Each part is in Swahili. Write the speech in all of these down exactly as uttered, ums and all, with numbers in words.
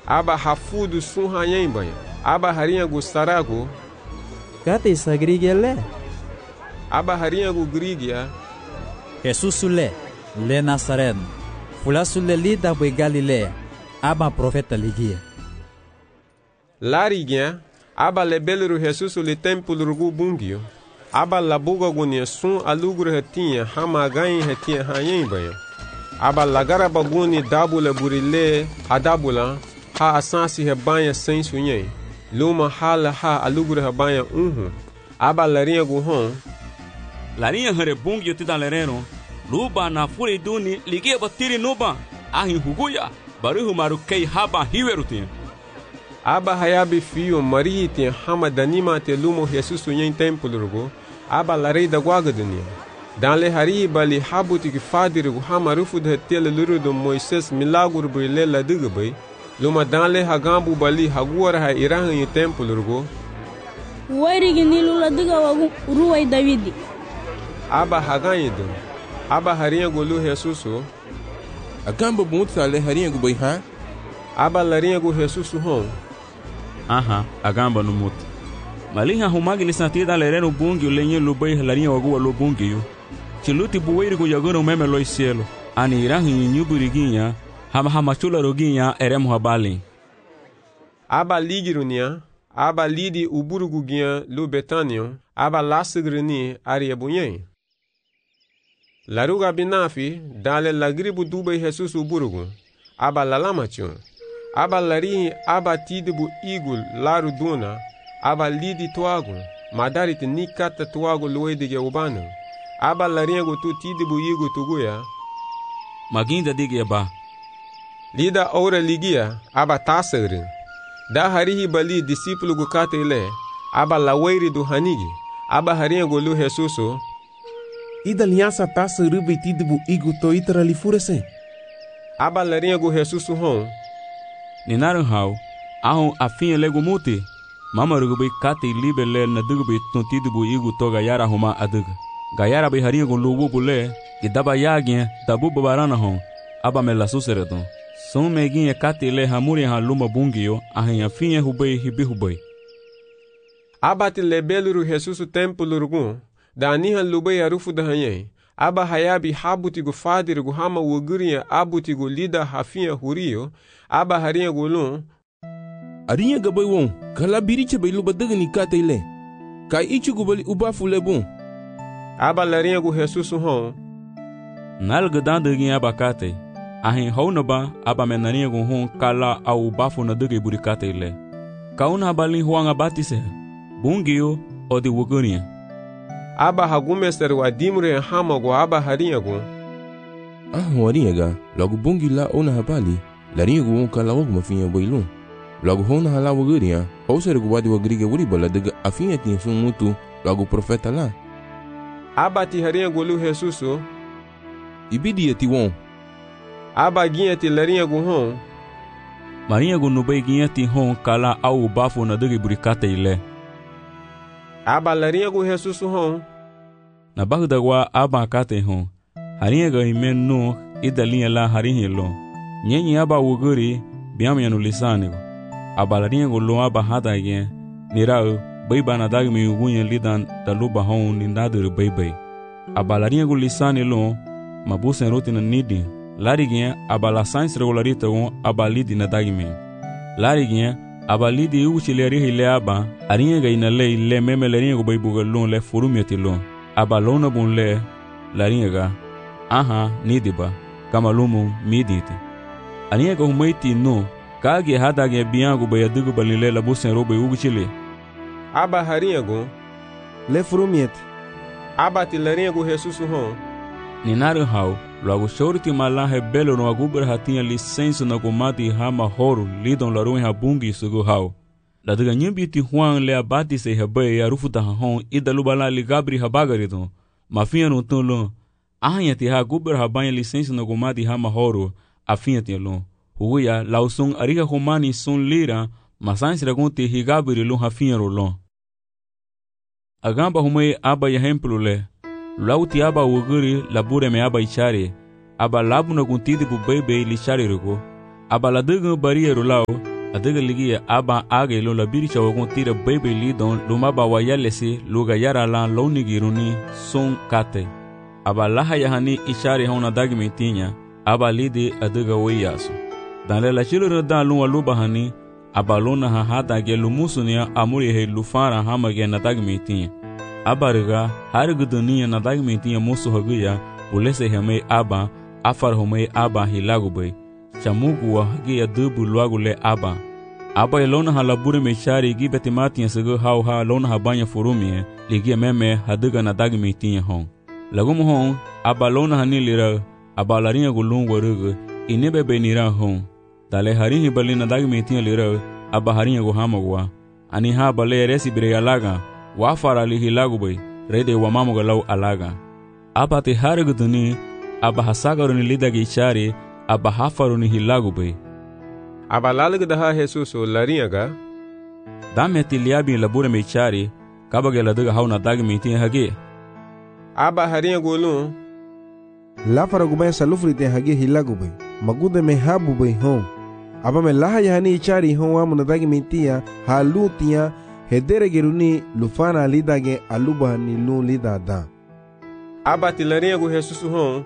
aba hafudu sun hanyen banha. Aba harinha gu sarago. Kate sa Grigia le. Aba harinha gu Grigia. Jesus le, le Nazareno. Fulasu le lida boi Galilea. Aba profeta ligia. Larigia. Aba lebeluru Jesus le templo rugu bungio. Aba labuga gunia sun alugru hetinha hama ganha hetinha hanyen banha. Aba lagara baguni dabula burile adabula ha asansi rebanha sem sunhei. Luma hala ha alugru rebanha unhu. Aba larinha guhon. Larinha harebung yoti dalereno. Luba na fure duni ligia batiri nuba. Ahin huguya baruhu marukei haba hiwerutin. Aba hayabi fio Maria tem hama danima te lumo Jesus sunhei templo rugo. Aba larei da guaga dunia. Dan le hari bali habuti ki fadir gu hamarufu de tele luru do Moises milagro brile la diga bay. Luma dan le hagambu bali haguara ha irahan yi templo rugo. Wairi ginilu la diga wagu ruwai Davidi. Aba haganyi do. Aba harinha gu lu Jesuso. Agamba bunta le harinha gu bay ha? Aba larinha gu Jesuso hon. Aha, agamba no muto. Malinha humagi ni santida lereno bungi o lenye lubay larinha wagu lo bungi yo. Chiluti buweiri gu yagano meme lo cielo. Ani irahan yi nyuburiguinha. Hama hama chula roguinha eremo habalin. Aba ligirunia. Aba lidi uburuguguinha lu Betanion. Aba lasigrini aria bunyen. Laruga binafi dale lagribu dubay Jesus uburugu. Aba lalamachon. Aba larihi aba tidibu igul laru duna. Aba lidi tuagu. Madarit nikata tuagu luedige ubana. Aba larinha gu tu tidibu igu tuguya. Maginda digia ba. Lida ora ligia. Aba tasagrin. Da harihi bali discípulo gu katele. Aba laweiri do hanigi. Aba harinha gu lu Jesuso. Ida linhasa taça rubi tidibu igu to itara li furese. Aba larinha gu Jesuso hon. Ninaru hau. Ahon afinha lego muti. Mama rugubi kate libe le na dugubi ton tidibu igu to gayara huma aduga. Gayara bi harinha gu lu wubu le. Gidaba yagin dabu babarana hon. Aba me la suseredon. Son meguinha kate le hamuri ha luma bungio. Ahin afinha hubei hibi hubei. Aba te lebeluru Jesuso templo rugun. Da anihan lubei arufu da hanyen. Aba hayabi habuti gu fadir gu hama wugurinha abuti gu lida hafinha hurio. Aba harinha gu lun. Arinha gabai won. Kala biriche bai luba daga ni kate ile. Kai ichi gu bali ubafu le bon. Aba larinha gu Jesuso hon. Nalga dandagin aba kate. Ahin haunaba aba menarinha gu hon kala au ubafu na daga iburi kate ile. Kauna balin huanga batise. Bungio o de wugurinha. Aba hagumester wa dimre hama gu aba harinha gu. Ah, warinha ga. Logo bungi la ona habali. Larinha gu hon kala wagu mafinha bailun. Logo hona hala wugurinha. Hauser gu wadi wagriga wuri bala daga afinha tinha sun mutu. Logo profeta la. Aba ti harinha gu lu Jesuso. Ibidi ti won. Aba guinha ti larinha gu hon. Marinha gu nubei guinha ti hon kala au ubafu na daga iburi kate ile. Aba larinha gu Jesuso hon. Na bagda wa aba kate hon. Harinha ga imen no ida linha la harinha lo. Nyenyi aba wuguri biam yanu lisanigo. Aba larinha gu lo aba hada gen. Nirao baiba na dagi mi ugunya lidan daluba hon ni nadur baibai. Aba larinha gu lisani lo mabusen roti na nidi. Lari gen aba la science regularita gon aba lidi na dagi mi. Lari gen aba lidi uchi le rihi le aba. Arinha ga ina le le meme larinha gu baibuga lon le furumyati lon. Aba lona bun le larinha ga. Aha nidiba kama lumu miditi. Arinha ga humaiti no. Kage hada ge biangu bayadugu balile la busen robe uguchile. Aba harinha gu. Le frumiet. Aba ti larinha gu Jesuso hon. Ninaru hau. Logo shorti malahe belo no agubra hatinha licença na gomati hama horo lidon larun habungi sugu hau. La daga nyimbi ti huang le abati se habai arufu ta hon ida lubala li gabri habagaridon. Mafinha no tolo. Ahanya ti ha gubra habanya licença na gomati hama horo afinha ti lon. Huya lausung ariga humani sun lira masansi ragunti higabri lon hafinha rolon. Agamba humai aba ya hemplu le. Lauti aba wuguri labure me aba ichare. Aba labu na guntidi bu bebe li chare rugo. Aba la dugu bariero lao. Adega ligi aba age lo la biricha wagon tira bebe lidon lumaba wayalesi luga yara la launigiruni son kate. Aba laha yahani ishari hona dagmitinya aba lidi adega wayaso. Dan la chilura da luwa lubahani aba lona ha hada ge lumusunia amuri he lufara hamage na dagmitinya. Aba riga hariguduniya na dagmitinya musu haguya ulese heme aba afar home aba hilagubay. Chamugu wa hagi ya dubu luagu le aba. Aba elona ha labure me chari gi betimati ya sego hau ha lona ha banya furumi ligi meme hadiga na dagi me tinya hong. Lagumu hong aba lona ha nilira aba laringa gulung warugu inebe be nira hong. Dale haringi bali na dagi me tinya lira aba haringa gu hamagwa. Ani ha bale resi bire alaga wafara lihi lagubay rede wa mamuga lau alaga. Aba te hariguduni aba hasagaruni lidagi chari aba hafaruni hilagubay. Aba lalig daha Jesus o laringa dame tiliabi labure me chari kabage ladaga hauna dagi miti hage. Aba haringa golun La faragubay salufri te hage hilagubay. Magude me habubay hon. Aba me laha yahani ichari hon wa munadagi mintia halutia hedere geruni lufana lidage alubahani lu lidada. Aba tilaringa go Jesus hon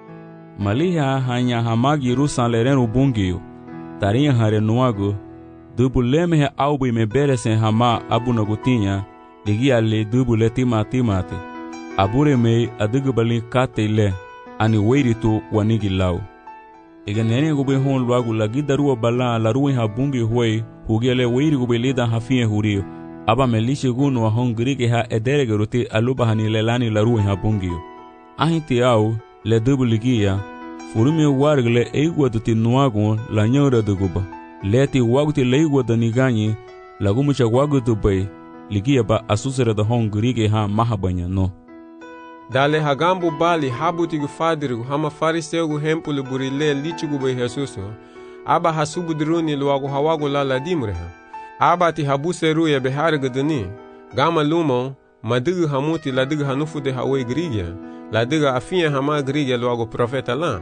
Maliha hanya hamagi rusan leren ubungiyo. Tarinha hare nuago. Dubuleme he aubi me beresen hama abunagutinha. Ligia le dubule tima timate. Abure me adigubali kate le. Ani weiritu wanigi lau. Ega nene gube hon luagu lagi darua bala la ruin ha bungi huei. Hugele weiri gube lida hafie hurio. Aba me lishe gunu wa hon grige ha edere geruti aluba hani lelani la ruin ha bungiyo. Ahiti au le dubuligia. Furumi wargle eigwa duti nuagun la nyora duguba. Leti waguti leigwa daniganyi lagumucha wagu dubai ligia ba asusere da hon grige ha mahabanya no. Dale hagambu bali habuti gu fadirigu hama fariseu gu hempulu burile lichigu bai Jesuso. Aba hasubu diruni luagu hawagu la la dimreha. Aba ti habuse ruya behari guduni. Gama lumo madigu hamuti ladigu hanufu de hawe grige. Ladigu afiya hama grige luagu profeta la.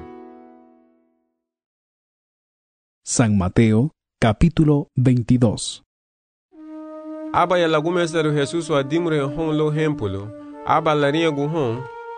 San Mateo, capítulo veintidós. Aba ya lagumeseru Jesus wa dimre hon lo hempulu. Aba larinha gu hon.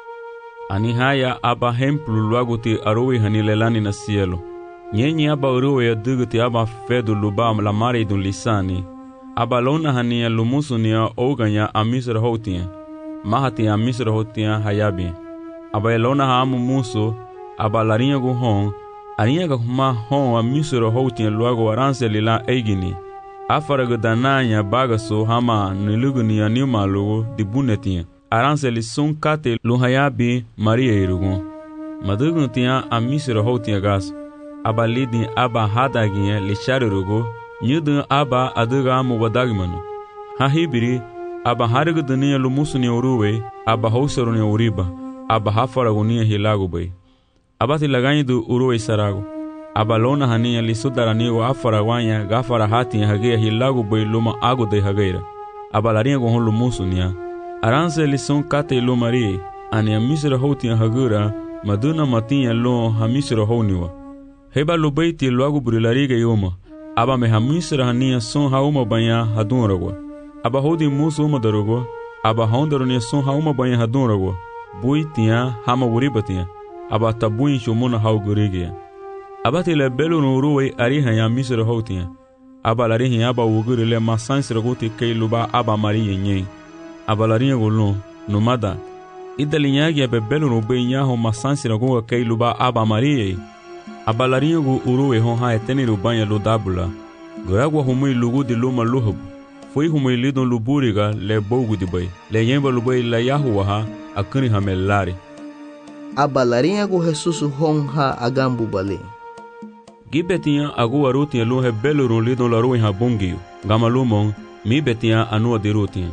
Ani haya aba hempulu luaguti arui hanilelani na cielo. Nyenye aba urui ya duguti aba fedu luba la mare dun lisani. Aba lona hania lumusunia oganya amisra hotia. Mahati amisra hotia hayabi. Aba elona haamu muso. Aba larinha gu hon. Arinha gahuma hon amisra hotia luagu aranse lila eigini. Afaragu dananya bagaso hama niluguni ya niumalugu dibunetia. Aranse li sun kate luhayabi Maria irugu. Madugun tia amisra hotia gas. Aba lidin aba hadaginye lishari rugu. Nyudun aba aduga amu wadagmanu. Hahibiri aba harigu dunia lumusuni uruwe. Aba housaruni uriba. Aba hafaragunia hilagubay. Aba tilaganyidu uruwe saragu. Aba lona hania lisudaranigo afaragwanya gafara hatia hagea hilagubay luma agude hageira. Aba laringo hon lumusunia. Aranse lison kate lo marie. Ani amisra hotia hagura. Maduna matia lo hamisra honiwa. Heba lubaiti luagu burilariga yoma. Aba me hamisra hania son hauma banya hadunragwa. Aba hodi musu uma darugwa. Aba hondarunia son hauma banya hadunragwa. Bui tia hama wuribatia. Aba tabuin shumuna haugurigia. Aba tila belu nuruwe ariha ya misra hotia. Aba larihi aba wugurile masansira guti kei luba aba marie nye. Aba larinha gulun numada. Idalinyagi abe belu nube nyaho masansira guga kei luba aba marie. Aba larinha gu uruwe hon ha eteni lubanya ludabula. Guragwa humui lugu di luma luhubu. Foi humui lidon luburiga le bogu di bay. Le yemba lubay la yahuwaha akuni hamelari. Aba larinha gu Jesus hon ha agambu bale. Gibetia agu arutia luhe belurun lidon la ruin ha bungiyo. Gama lumon mi betia anua dirutia.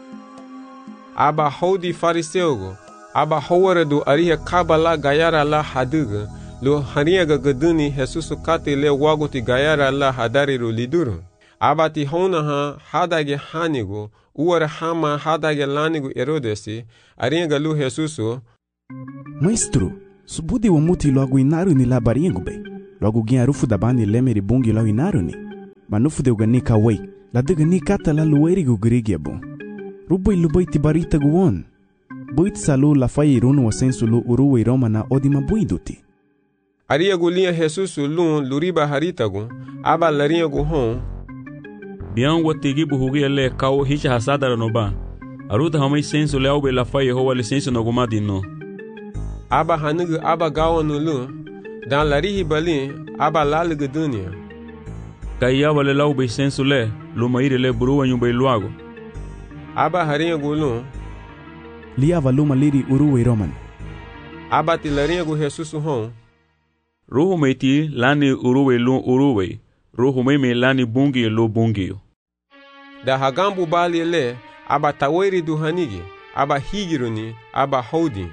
Aba hodi fariseugo. Aba howare do ariha kabala gayara la haduga. Lo haniaga gaduni Jesus kate le waguti gayara la hadariru liduru. Aba ti hona ha hadage hanigo. Uare hama hadage lanigo erodesi. Ariaga lu Jesuso. Maestro, subudi wa muti logo inaru ni la baringo be. Logo ginharufu da bani lemeri bungi lau inaru ni. manufu de ugani ka wei la de gani kata la lueri gu grigi bo rubai lubai ti barita gu won buit salu la fai runu wasensulu uruwe romana odima buiduti aria gu linha Jesus lun luriba harita gu aba larinha gu hon bian watigi buhugi le kau hicha hasada no ba aruta hamai senso le aube la fai ho wale senso no gumadi no aba hanugu aba gawanu lu dan larihi balin aba lalugu dunia kaya wale la aube senso le lu maire le buruwa nyumbe luago aba harinha gu lu lia valuma liri uruwe roman aba ti larinha gu Jesus hon ruhu meiti lani uruwe lu uruwe ruhu meme lani bungi lo bungi da hagambu bali le aba taweri du hanigi aba higiruni aba hodi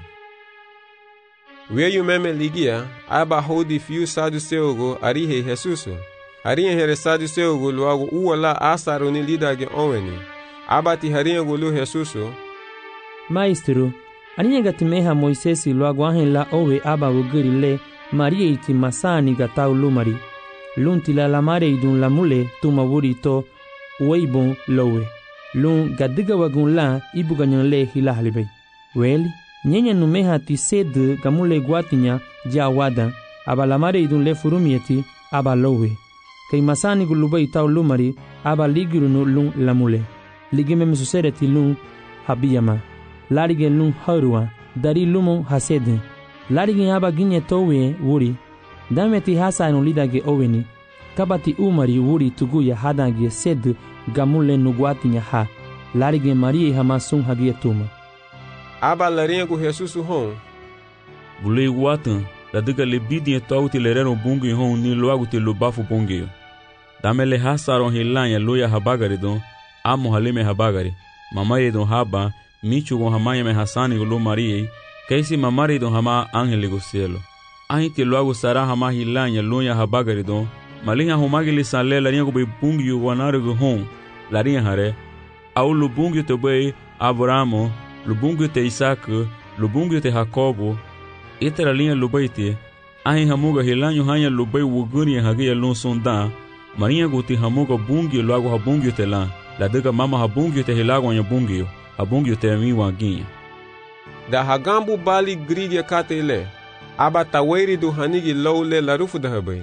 weyu meme ligia aba hodi fiu sadu seogo arihe Jesus harinha here sadu seogo luago uwala asaruni lidage onweni aba ti harinha gu lu Jesus Maestro, aninha gatimeha Moisés luago ahen la owe aba wugiri le Maria iti masani gatau lumari lunti la lamare idun lamule tuma wuri to weibon lowe lun gadiga wagun la ibuganyan le hilahalibay weli nyenya numeha ti sed gamule guatinya ja wada aba lamare idun le furumieti aba lowe kay masani gulubay tau lumari aba ligirunu lun lamule ligime mesusereti lun habiyama larige lun harua dari lumon hasede larige aba ginye towe wuri dameti hasa no lidage oweni kabati umari wuri tuguya hadange sed gamule nuguatinya ha larige maria hamasun hagie tuma aba larinha gu Jesus hon bulei watan la diga le bidin tauti lerero bungi hon ni loago te lubafu bungi damele hasaron hilanya loya habagari don amo halime habagari mamaye don haba michu gon hamaya me hasani go lo maria kaisi mamari don hama angeli go cielo ahiti loago sara hama hilanya loya habagari don malinha homagili sanle larinha go be bungi wanare go hon larinha hare au lubungi te be Abramo lubungi te Isaac lubungi te Jacobo itera linha lubaite ahi hamuga hilanyo hanya lubai wuguni hagia lon sonda marinha go te hamuga bungi loago habungi te la la diga mama habungi te hilago nya bungi habungi te mi wanginha da hagambu bali grige katele aba taweri du hanigi lowle larufu da habay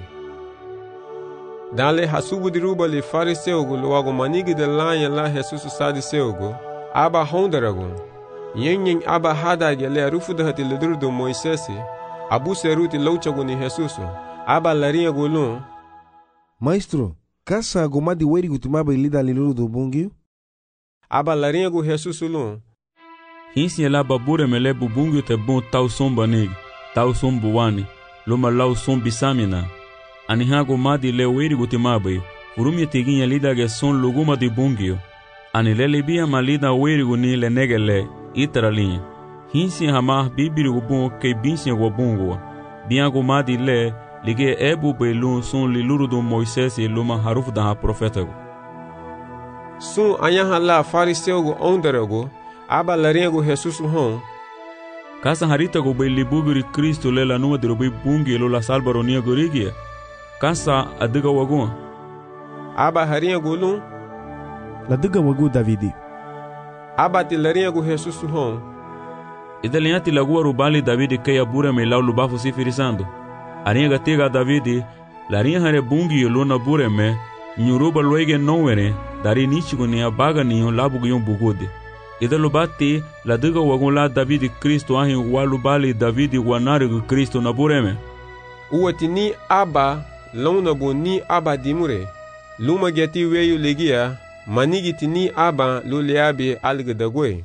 dale hasubu diruba le fariseu go loago manigi de lanya la Jesus sadiseu go aba hondarago yenyen aba hada gele rufu da hatil durdo Moisesi abu seruti louchago ni Jesus aba larinha go lun Maestro kasa gomadi weri gutumaba ilida liluru do bungi aba larinha go Jesus lun hinsi la babure mele bubungi te bon tau somba negi tau sombu wani loma lau sombi samina ani hago madi le weri gutimabe urumi teginha lida ge son luguma de bungio ani le libia malida weri guni le negele itralinha hinsi hama bibiri gubon ke binsi go bungo biango madi le lige ebu belun son liluru do Moisés e loma haruf da profeta go sun anyaha la fariseu go onderago aba larinha go Jesus hon kasa harita go be libugiri Cristo le la numa de robe bungi lo la salbaronia gorigia kasa adiga wagun aba harinha go lun la diga wagu Davidi aba ti larinha go Jesus hon idaliati lagua rubali Davidi ke abura me lau lubafu sifirisando arinha gatega Davidi larinha hare bungi lo na bure me nyuruba loige nowere dari nichigo ni abaga ni labu yon bugode ida lubati la diga wagun la Davidi Cristo ahi walubali Davidi wanare go Cristo na bureme uwati ni aba lona boni aba dimure luma geti weyu legia manigi tini aba luleabe algedagwe.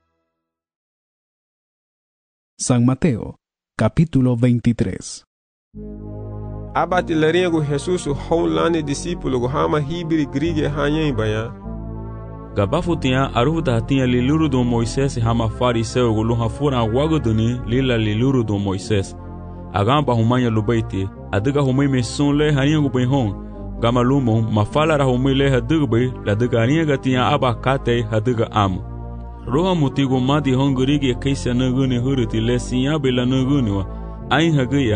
San Mateo, capítulo veintitrés. Aba tilarinha go Jesus houlane discípulo go hama hibiri grige hanyen baya gabafu tinha aruda tinha liluru do Moisés hama fariseu go luha fura wagoduni lila liluru do Moisés agamba humanya lubaiti adiga humai meson le harinha go benhon gama lumo mafala ra humai le hadigbe la diga harinha gatinha aba kate hadiga am roha mutigo madi hongurige kaisa nagune huruti le sinya bela nagune wa ai hagaya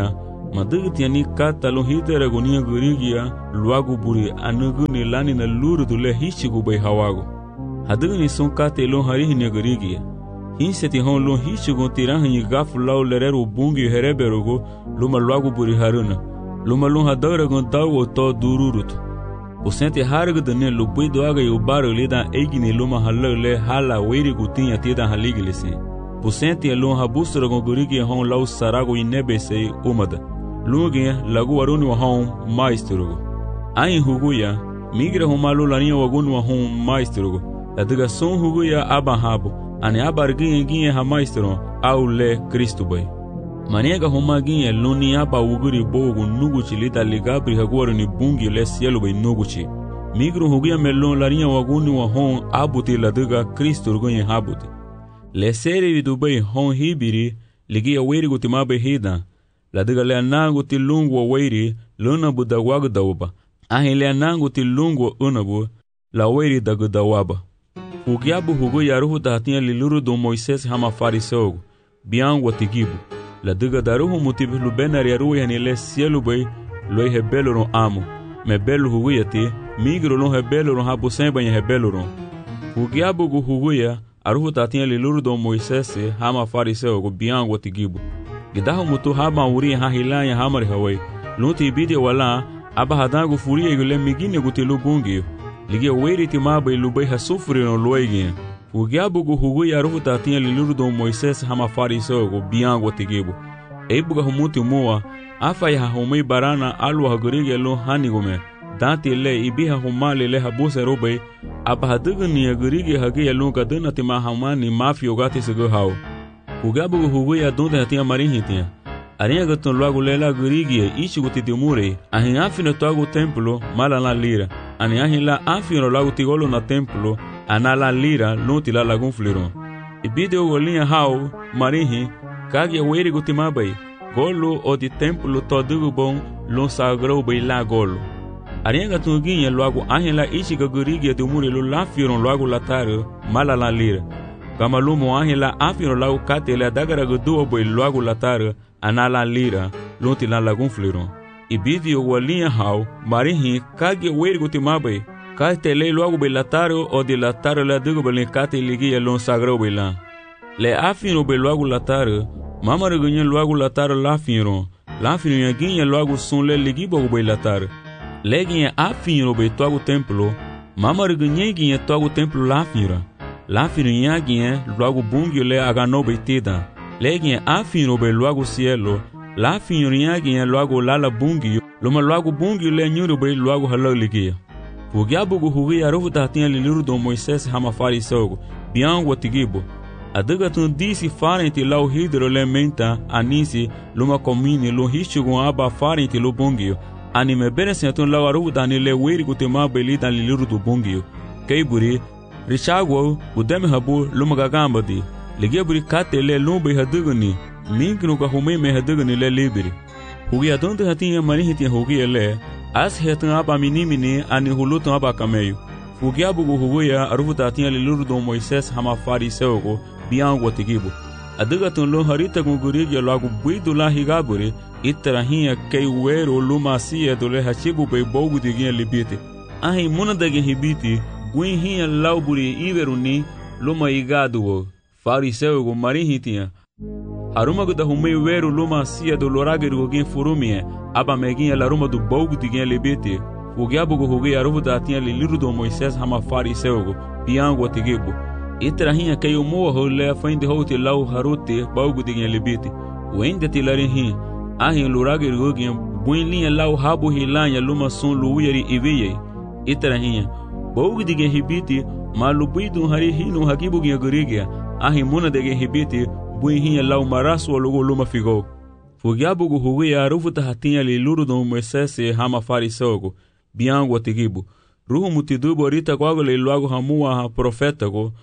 Madagtia ni kata lo hitera gonia gurigia luagu buri anugu ni lani na luru dule hichigu bay hawago. Hadagu ni son kate lo harihi ni gurigia. Hinseti hon lo hichigu tirahi gafu lau lereru bungi hereberogo luma luagu buri haruna. Luma lo hadara gon dawo to dururutu. Busente harga dane lo buido aga yubaro lida egini luma halale hala weri gutinha tida haligilese. Busente lo habusra gon gurigia hon lau sarago inebese umada. Luge lagu waruni wa hon maestro. Ai huguya migra humalu lania wagunu wa hon maestro. Adaga son huguya abahabo ane abarginye ginye ha maestro au le Kristo bay. Maniega homa ginye luni aba wuguri bogu nuguchi lita ligabri haguwaru ni bungi le cielo bay nuguchi. Migro huguya melon lania wagunu wa hon abuti ladaga Kristo gunye habuti. Le seri vidubay hon hibiri ligia weri gutimabe hida. La diga le anangu ti lungu wa wairi luna bu dawagu dawaba. Ahi le anangu ti lungu wa unabu la wairi dagu dawaba. Hugiabu hugu ya ruhu tahatia li luru do Moises hama fariseogu. Biang wa tigibu. La diga daruhu mutibu lubena ya ruhu yani le sielu bay loy hebelu ron amu. Me belu hugu ya ti migro lon hebelu ron habu semba ya hebelu ron. Hugiabu gu hugu ya aruhu tahatia li luru do Moises hama fariseogu biang wa tigibu. Gidaho mutu haba uri ha hilanya hamari hawai. Lunti ibidi wala aba hadangu furia yule migine guti lubungi. Ligia weri timaba ilubay ha sufuri no loigi. Ugiabu gu hugu ya ruhu tatia liluru do Moises hama fariseo gu biangu watigibu. Eibuga humuti mua afa ya humei barana alwa hagurige lo hanigume. Dati le ibiha humali le habuse rubay aba hadugu ni hagurige hagi ya lunga duna tima hamani mafi ogati sigu hao. Ugabu hugu ya donde hatia marihitia. Arinha gatun logo lela gurigia ichi gutitimure. Ahin afino toago templo mala la lira. Ani ahin la afino logo tigolo na templo anala lira lunti la lagun fliron. Ibideo golinha hao marihi kagia weri gutimabai. Golo o di templo todugo bon lon sagro bay la golo. Arinha gatun ginha logo ahin la ichi gurigia timure lo la firon logo lataro mala la lira. Kama lumo ahi la afiro lau kate le dagara guduo boi luagu latara anala lira lunti la lagun fliron. Ibidio walinha hao marihi kage weri gutimabai kate le luagu boi lataro o di lataro le dugo boi kate ligia lon sagro boi la. Le afiro boi luagu latara mamara gunye luagu latara la firo la firo yaginha luagu sun le ligibo boi latara. Le ginha afiro boi tuagu templo mamara gunye ginha tuagu templo la fira. La firinhaginha logo bungio le agano beitida. Leginha afino be logo cielo. La firinhaginha logo lala bungio. Luma logo bungio le nyuro be logo halaligia. Fugiabu gu hugi arufu tahatinha liliru do Moises hama fariseogo. Biangu watigibo. Adagatun disi farenti lau hidro le menta anisi luma komini lo hishugun aba farenti lo bungio. Anime bene sentun lau arufu tani le weri gutema belida liliru do bungio. Keiburi Richagwo udeme habu lumagagambadi. Ligeburi kate le lumbe haduguni. Minkinu ka humei me haduguni le libiri. Hugi adonde hatinha marihitinha hugi le. As hetan aba minimini ani hulutan aba kameyu. Hugi abugu huguya arufuta hatinha liluru do Moises hama fariseogo biangu watigibu. Adugatun lo harita gungurigi lagu buidu la higaburi. Itarahinha kei wero luma siya dole hachibu be bogu diginha libiti. Ahi munadagi hibiti. Guinhinha lauburi iveruni luma igado fariseu go marihitinha. Arumago da humei weru luma sia do lorageru gin furumie aba meginha laruma do bogu diginha lebete. Ugiabu go hugi aruvu da tinha liliru do Moises hama fariseu go biangu atigibu. Itrahinha kayo moa ho le fainde hote lau harote bogu diginha lebete. Wende tilarihin ahin lorageru gin buinlinha lau habu hilanha luma sun luuyari iviye. Itrahinha Bogu dige hibiti malubidu hari hinu hakibu ginha gurigia ahi muna dige hibiti buinhinha lau marasu logo luma figo. Fugiabu gu hugia arufu tahatinha li luru do Moises hama fariseogo biangu watigibu. Ruhu mutidubu arita kwago le luago hamua ha profeta go.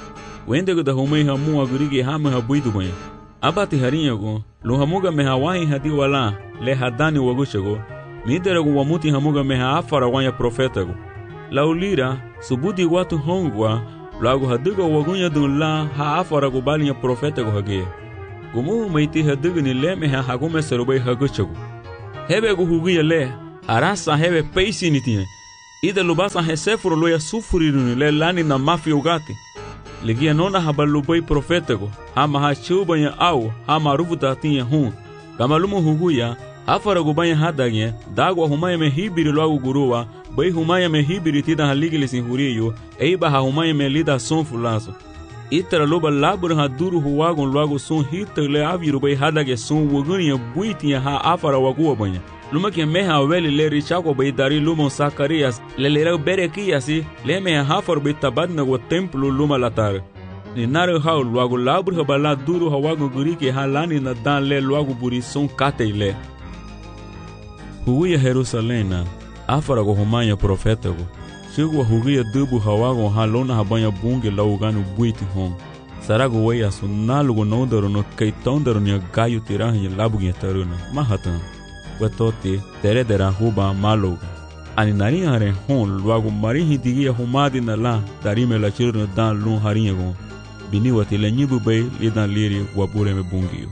Wende da humei hamua gurigi hama habuidu banha. Abati harinha go lo hamuga meha wahi hadi wala le hadani wagushago. Midera gu wamuti hamuga meha afara wanya profeta go. Laulira subudi watu hongwa lagu haduga wagunya dun la ha afara go balinha profeta go hage. Gumu meiti haduga ni leme ha hagume serubai haguchago. hebe gu huguya le arasa hebe peisi ni tiye ida lubasa hesefro loya sufuriru le lani na mafi ugati ligia nona habalubai profetego hama ha chubanya au hama ruvuta tiye hun kamalumu huguya afara gubanya hadagye dagwa humaya me hibiri loagu guruwa bai humaya me hibiri tida haligili sin huriyo eiba ha humaya me lida son fulaso itara loba labur ha duru huwagon loagu son hitale aviru bai hadagye son wuguniya buitiya ha afara waguwa banya luma ke meha weli le richako bai dari lumon Sakarias le lera berekiyasi le meha hafar bai tabadna go templo luma latar ni naru ha loagu labur ha bala duru hawagon gurike ha lani na dan le loagu buri son kateile huguya Jerusalena afara go humanya profetago sigu huguya dubu hawago halona habanya bunge lauganu buiti hon sarago weya sunalugo nodaro no kaitondaro ni gayu tirahi labugi taruna mahatan wetoti teredera huba maluga ani nari hare hon luago mari hidigia humadi na la darime la chirno dan lun haringo bini watile nyibu bay lidan liri wabure me bungio.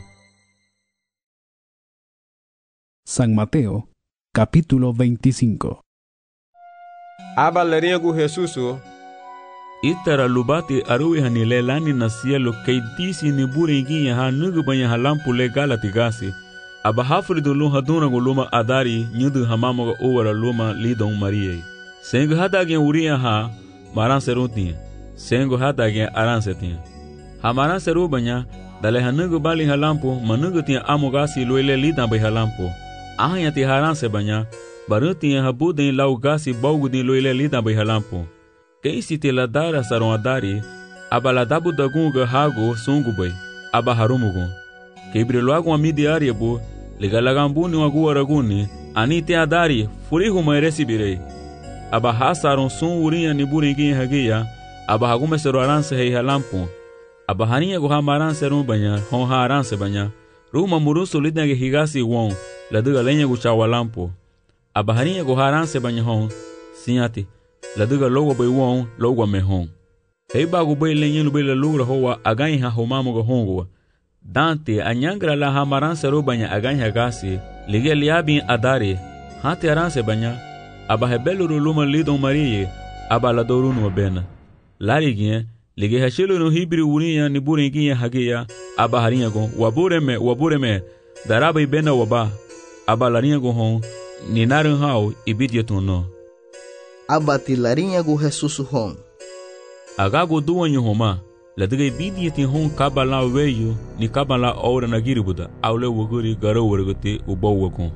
San Mateo capítulo veinticinco. Aba leriagu Jesusu itara lubati aruwi hanile lani na cielo kay disi ni buringi ha nugu banya halampu le galati gasi aba hafridu lu haduna go luma adari nyudu hamamo go owara luma lidon marie sengu hadagen uriya ha maran seruti sengu hadagen aran setin ha maran seru banya dale hanugu bali halampu manugu ti amogasi loile lidan bay halampu ahanya ti haran se banya baruti habuden lau gasi baugudin loile lidan bay halampu quem se te la dara saron adari abala dabu dagunga hago sungubay aba harumugun kebrelo agun amidiari bu legalagambuni wagu araguni anite adari furihu mairesi birei aba hasaron sun urinha ni buringin hagiya aba hagume sero aranse hei halampu aba haninha go hamaran serum banya hon haranse banya ruma muruso lidnage higasi won la duga lenha go chawalampu aba haninha go haranse banya hon sinyati la duga logo bay won logo me hon hei bagu bay lenyen bay la lugra hoa agan ha homamo go hongo dante anyangra la hamaran sero banya agan ha gasi lige liabin adari hate aranse banya aba hebelu luma lidon marie aba la dorunu bena larigien lige hashelu no hibri urinha ni buringia hagia aba harinha go wabureme wabureme daraba bena waba aba larinha go hon ni narun hau ibidietuno abati larinha go Jesus hon agago duanyo homa la dege bidieti hon kabala weyo ni kabala ora na giribuda awle woguri garo worgote ubawwakon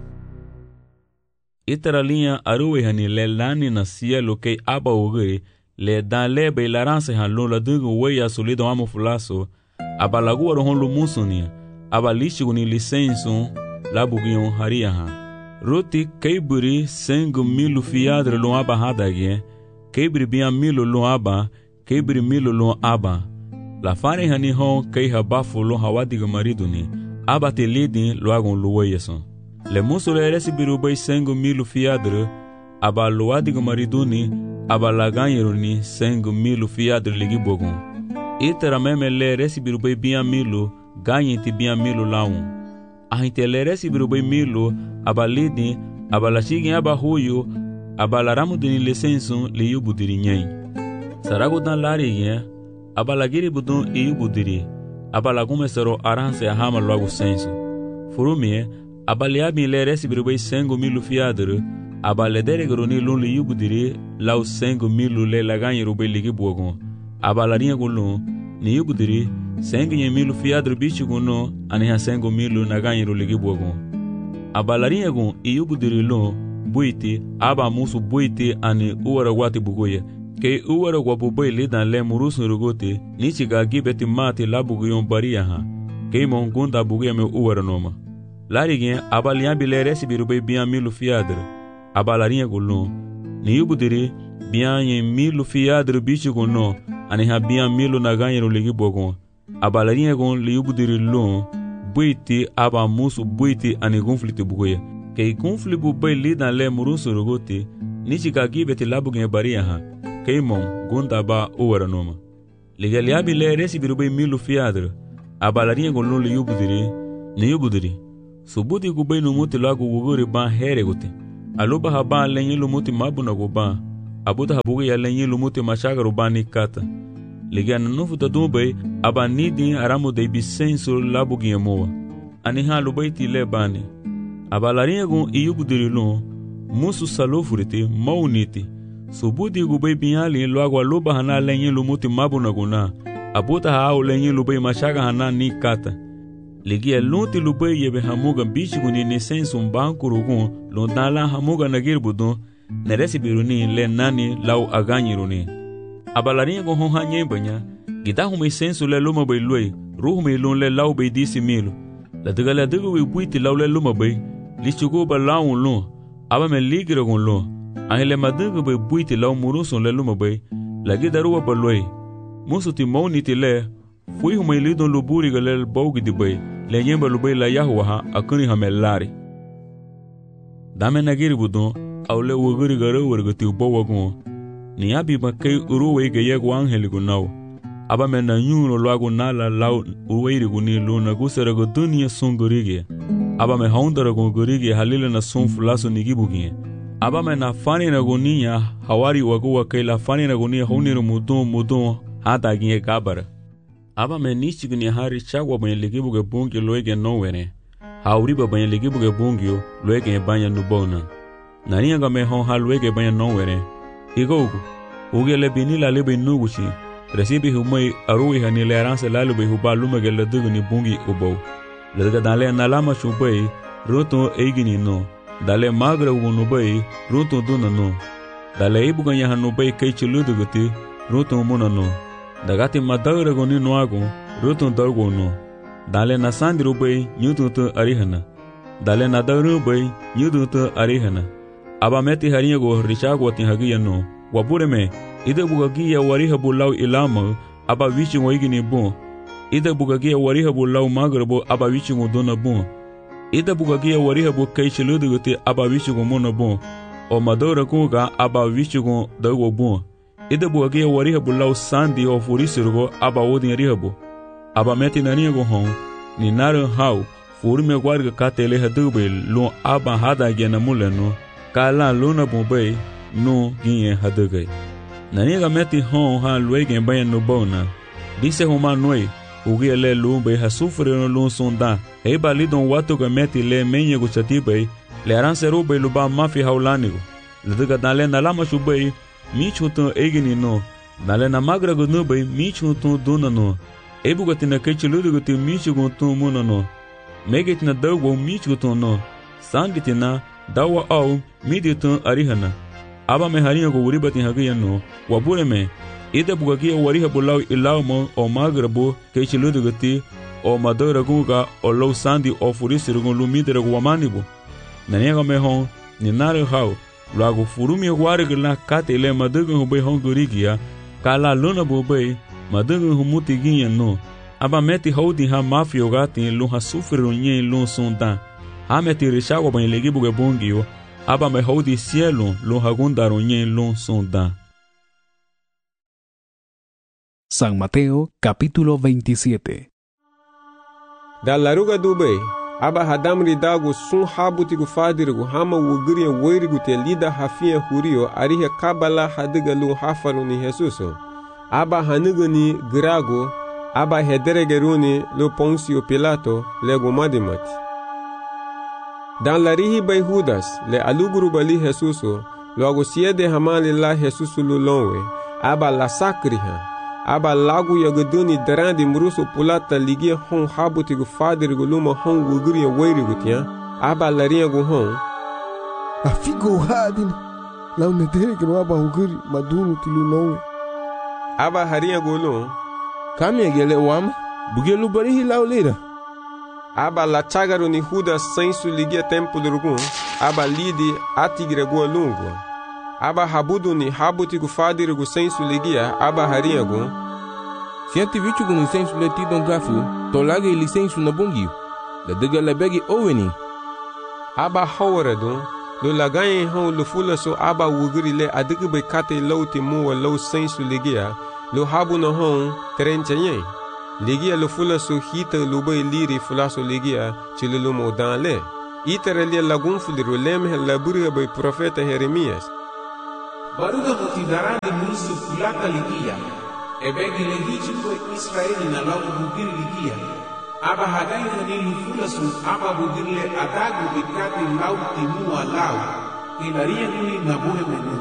itara linha aruwe hani le lani na cielo kei aba woguri le dan le be laranse han lo la dege weya solido amo fulaso aba laguaro hon lo musunia aba lishigo ni licenso labugion haria han roti keiburi sengu milu fiadre lo aba hadagye keibri bia milu lo aba keibri milu lo aba la fare hani hon kei habafu lo hawadiga mariduni aba te lidin lo agon lo weyeson le muso le resi biru bay sengu milu fiadre aba lo adiga mariduni aba la ganyeruni sengu milu fiadre ligi bogon itera meme le resi biru bay bia milu ganyenti bia milu laun ahinte le resi biru bay milu aba lidin aba la shigin aba huyu aba la ramudini licenso li yubudiri nyai sarago dan lari aba la giri budun i yubudiri aba la gumesero aranse hama logo senso furumie aba li abi le resi biru bay sengo milu fiadre aba le deregro ni lun li yubudiri lau sengo milu le la ganyeru bay ligi bogon aba la rinha gulun ni yubudiri sengo nye milu fiadre bichi guno aniha sengo milu na ganyeru ligi bogon aba la rinha gun i yubudiri lun buiti aba musu buiti ani uwara wati bugoye ke uwara wabubai lidan le murusu rugote nichi ga gibeti mati labuguyon baria ha ke mongunda bugoye me uwara noma larigien aba liambi le resi birubai bian milu fiadre aba larinha gulun ni yubudiri bian ye milu fiadre bichi guno ani ha bian milu na ganyeru ligi bogon aba larinha gun li yubudiri lun buiti aba musu buiti ani gunfliti bugoye kei gunfli bu bay lidan le murusu rugote nichi ga gibeti labuguyon baria ha keimon gunda ba uwara noma ligaliabi le resi biru bay milu fiadre aba larinha gun lun li yubudiri ni yubudiri subuti ku bai no muti lagu wuguri ban here guti aluba haban lenyi lumuti mabuna go ban abuta habugi ya lenyi lumuti mashagaru ban nikata liga na nufu tadumbai aba nidi aramu de bisenso labugi emoa ani ha lubaiti le bani aba larinha gun iyugu dirilun musu salofuriti mauniti subuti gu bai binyali lagu aluba hana lenyi lumuti mabuna guna abuta ha lenyi lubai mashaga hana nikata ligia lunti lubai yebe hamuga bichiguni ni sensu mbankurugun lundala hamuga nagirbudun neresi biruni le nani lau aganyiruni abalarinha go honha nyembanya gidahumi sensu le luma bai lui ruhumi lun le lau bai disi milu la degala degu wi buiti lau le luma bai lichugo ba lau lun aba me ligira gon lun angle madugo bai buiti lau murusun le luma bai la gidaruwa ba lui musu ti mauniti le fui humai lidon luburi galel baugi di bai le nyemba lubai la yahwa ha akuni hamelari dame nagiri budon awle woguri garo wargati ubawagun ni abi bakai uruwe ge yego angeli gunau aba me na nyuno lwago nala lau uweiri guni luna gusera go dunia songorige aba me haundara go gorige halile na son fulaso nigibugie aba me na fani na gonia hawari wago wakai la fani na gonia honiro mudon mudon hata gie kabara aba me nichigni hari chagwa banye ligibuge bungi loege nowere hauriba banye ligibuge bungio loege banya nubona nania ga me hon halwege banya nowere igogo ugele binila lebe nuguchi resibi humai arui hanile aranse lalube hubalume gele dugni bungi ubo lega dale nalama chubai roto eigini no dale magra unubai roto dunano dale ibuganya hanubai kaichuluduguti roto munano dagati madagre goni noago roto dargo no dale na sandiro bai nyututu arihana dale na daru bai nyututu arihana aba meti harinha go richago tin hagiya no wabure me ide bugagia wariha bulau ilama aba wichi ngoigini bon ide bugagia wariha bulau magrabo aba wichi ngodona bon ide bugagia wariha bu kaichuluduguti aba wichi ngomona bon o madora kuga aba wichi ngo dago bon ide bugagia wariha bulau sandi o furisirgo aba odin rihabu aba meti nania go hon ni naru hau furme gwarga katele hadube lo aba hada gena muleno kala luna bombai no ginye hadugai nania ga meti hon ha luegen bayan no bona disse homa noi ugi le lumbe ha sufre no lun sonda e balidon watu ga meti le menye go chatibai le aranseru be luba mafi haulanigo leduga dale na lama shubai mi chuto egini no dale na magra go no bai mi chuto dona no e bugatina kechuludu go ti mi chugo to muno no megetina dawo mi chuto no sangitina dawa au miditun arihana aba me harinha go uribati hagiya no wabure me ida bugagia wariha bulau ilamo o magrabo kechuludu go ti o madora guga o low sandi o furisiru go lumidere go wamanibo naniga me hon ni nare hau lago furumi warigla katele madugu hubei hongorigia kala luna bubei madugu humuti ginha no aba meti hodi ha mafio gati lu ha sufriru nye lu sonda ha meti rishago ban legi buge bongio aba me hodi cielo lu ha gundaro nye lu sonda. San Mateo capítulo veintisiete. Da laruga dubei aba hadamri dago sun habutigu fadirigu hama wugiriya woirigu te lida hafiya hurio arihe kabala hadiga lu hafaru ni Jesuso aba hanuguni grago aba hederegeruni lu Ponsio Pilato lego madimati dan larihi bay Judas le aluguru bali Jesuso logo siede hamali la Jesuso lu lonwe aba la sakriha aba lagu yagaduni darandi muruso pulata ligia hon habutigu fadirigu luma hon wugiriya woirigu tia aba laria gu hon afigo hadin lau neteregero aba wugiri madunu tilu nowe aba haria gu lu kami gele wam bugelu barihi lau lira aba la chagaru ni Judas sensu ligia tempulurugu aba lidi atigre gu lungu aba habudu ni habutigu fadirigu sensu ligia aba haria gu sienti vichugu ni sensu le tidon gafu tolage ili sensu na bongio la dega la begi oweni aba hawaredu lo lagaye hon lo fula so aba wugiri le adigu be kate lauti muwa lau sensu ligia lo habu no hon terenchaye ligia lo fulaso hita lubai liri fulaso ligia chilulumo danle. Itara lia lagun fuliru lemhe laburiga bai profeta Jeremias. Baruga mutidarandi musu fulata ligia. Ebegi lehichi kwa Israeli na lagu bugir ligia. Aba hagai hanilu fulasu aba bugirle adagu bikati lau timua lau. Ilaria nui nabuhe menu.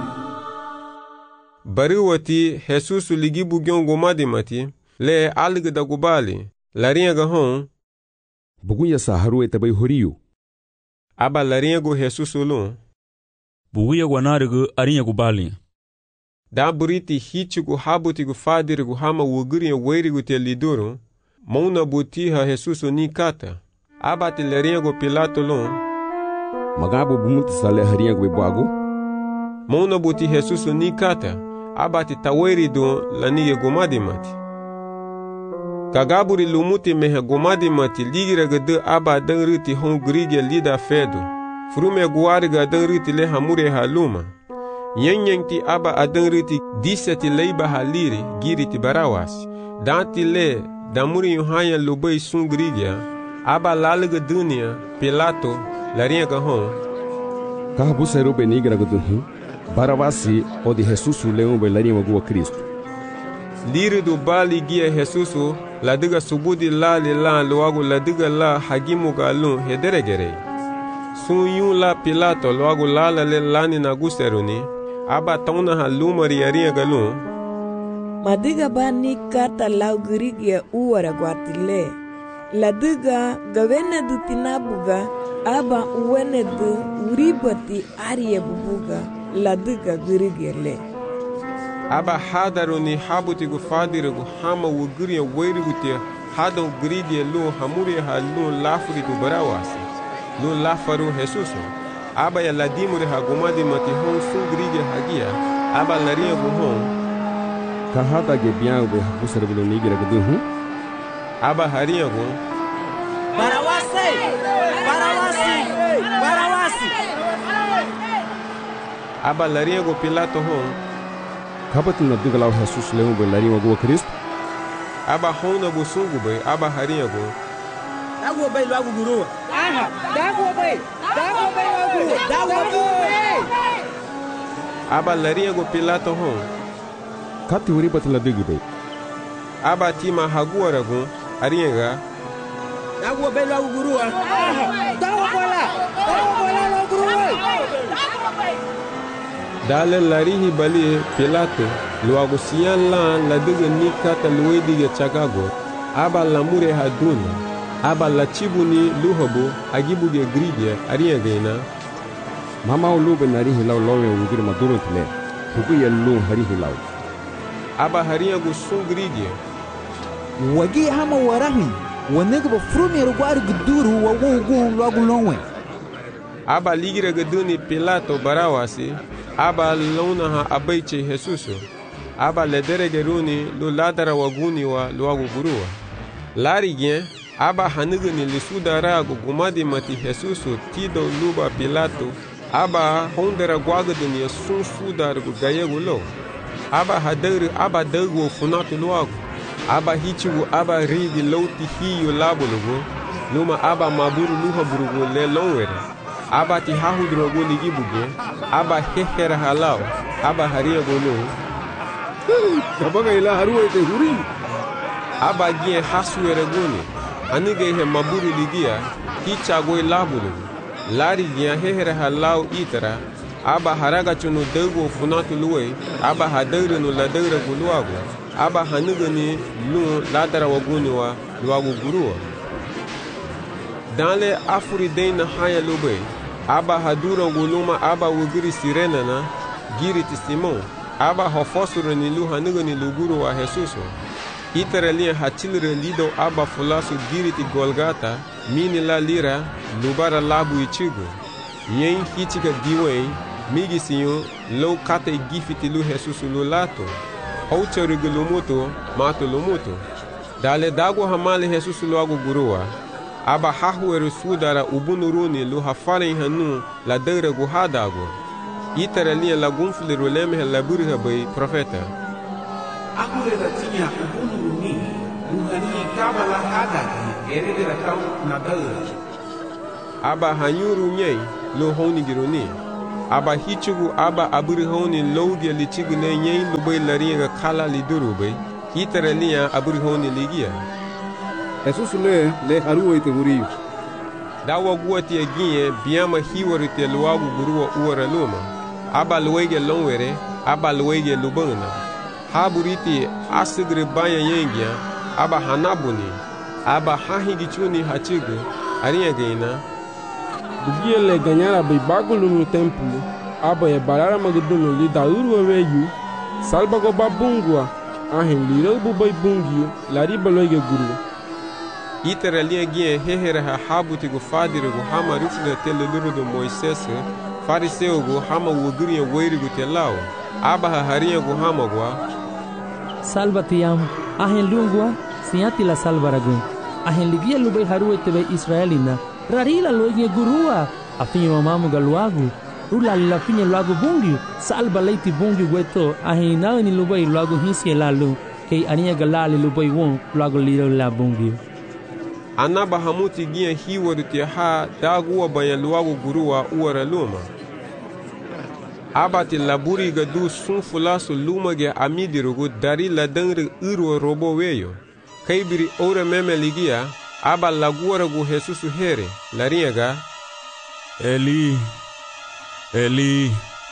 Bariwati Jesus ligi bugyon gomadi mati le alga da gubali larinha gahon bugunya sa haru etabai horiyu aba larinha go Jesus ulun buguya gwanarigu arinha gubali da buriti hichi gu habuti gu fadiri gu hama wuguri weri gu te liduru mauna butiha Jesus ni kata aba te larinha go Pilato lun magabu bumuti sale harinha go bagu mauna buti Jesus ni kata abati taweri do lanige gomadi mati. Kagaburi lumuti mehe gomadi mati ligira gade aba dan riti hon grige lida fedo. Frume guari ga dan riti le hamure haluma. Yenyenki aba adan riti diseti leiba haliri giriti barawasi. Danti le damuri yuhanya lubai sun grige aba laliga dunia Pilato larinha gahon. Kahabu seru benigra guduhu. Barawasi o de Jesus leão bailarinho agua Cristo. Liri do bali guia Jesus la diga subudi la le la loago la diga la hagimu galun hederegere. Sun yun la Pilato loago la la le lani na gusteruni aba tauna haluma riaria galun. Madiga bani kata lau girigia uara guatile. La diga gavene du tinabuga aba uwene du uribati aria bubuga. La diga gurigele aba hadaruni habuti gu fadiri gu hama wuguri weri guti hado gridi lu hamuri halu lafuri du barawasi lu lafaru Jesus aba ya ladimuri hagumadi mati hon su gridi hagia aba laria gu hon ka hada ge biang be husar bilu nigira gu hu aba haria gu barawasi barawasi barawasi aba larinha go Pilato hon kabat na diga lau Jesus leão be larinha go Cristo aba hon na busungu be aba harinha go dago be logo guru aha dago be dago be logo dago be aba larinha go Pilato hon kati uri bat la diga be aba tima haguara go harinha ga dago be logo guru aha dago bola dago bola logo guru Dale larihi bali Pilato luago siyan la la diga ni kata luwe diga chagago aba lamure haduna aba la chibuni luhobo agibuge grige aria gena mama ulube narihi law lowe ugir maduro tile huku yallu harihi law aba haria go sun grige wagi hama warahi wanega ba frume rugwari guduru wa wogo luago lonwe aba ligira gaduni Pilato barawasi aba lona ha abaiche Jesus aba lederegeruni lu ladara waguni wa luagu gurua lari gen aba hanigani lisudara gu gumadi mati Jesus tido luba Pilato aba hondera gwagaduni sun sudar gu gayegu lo aba hadari aba dagu funatu luagu aba hichigu aba rigi lauti hiyo labulugu luma aba maburu luha burugu le lonwere aba ti hahudro go ligi buge aba hehera halao aba haria golo kabaga ila haruwa te huri aba gie hasuere goni anige he maburu ligia hicha go labulu lari gie hehera halao itara aba haraga chunu dego funatu luwe aba hadairu no ladaira guluago aba hanigani lu ladara waguni wa luago guruwa dans le afuri na haya lube aba hadura guluma aba wugiri sirena na giriti Simon aba hofosuru ni lu hanigani luguru wa Jesus itara lia hachilre lido aba fulasu giriti Golgata mini la lira lubara labu ichigo yen hichika diwen migi siyo lo kate gifiti lu Jesus lu lato haucha rigulumuto mato lumuto dale dago hamale Jesus lu agu guruwa aba hahueru sudara ubunuruni lu hafaren hanu la deure gu hadago itara lia la gunfli ruleme la burha bay profeta akure da tinha ubunuruni Luhani kabala hadaki eredera kau nadara. Aba hanyuru nyei lo honi gironi. Aba hichugu aba aburi honi loge lichigule nyei lubay laringa kala lidurubay. Hitara liya aburi honi ligia. Jesus le le haruwa ite huriyu. Dawa guati aginye biyama hiwarite luagu guruwa uwara luma. Aba luwege longwere, aba luwege lubana. Haburiti asigre baya yengia, aba hanabuni, aba hahigichuni hachigu, arinha gaina. Bugia le ganyara bai bagulu no templo, aba ya barara magduno li dauru weyu, salbago babungwa, ahen li robu bai bungio, lari baloige guru. Itara linha guia hehera ha habuti gu fadire gu hama rufle teleluru do Moisés, fariseu gu hama wugurinha weiri gu telao, aba ha harinha gu hama gua. Salva te amo, ahen lungua, siati la salvaragun, ahen ligia lubai haru tebe Israelina, rarila loige gurua, afinho mamamu galuagu, rula la finha luagu bungi, salva leiti bungi weto, ahen naani lubai luagu hinsi lalu, kei aninha galali lubai won, luagu liro la bungi. Anaba hamuti gia hiwaru te ha dagua banya luagu gurua uara luma. Abati laburi gadu sun fulasu luma ge amidirugu dari ladangri urwa robo weyo. Kaibiri ora meme ligia, aba laguara gu Jesusu here, laringa. Eli, Eli,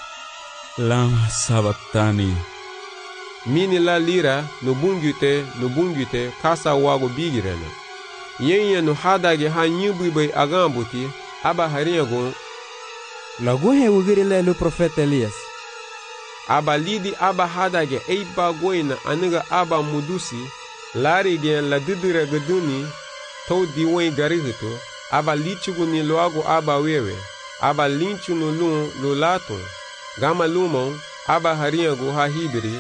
lama sabatani. Mini la lira, nubungute, nubungute, kasa wago bigirena. Yenya no hadage ha nyubi bay agambuti, aba haringa. Lagu he wugiri le lu profeta Elias. Aba lidi aba hadage eiba goina aniga aba mudusi, lari gen la didira gaduni, to diwen garihito, aba lichugu ni loago aba wewe, aba linchu no lun lo laton, gama lumon, aba haringa ha hibiri.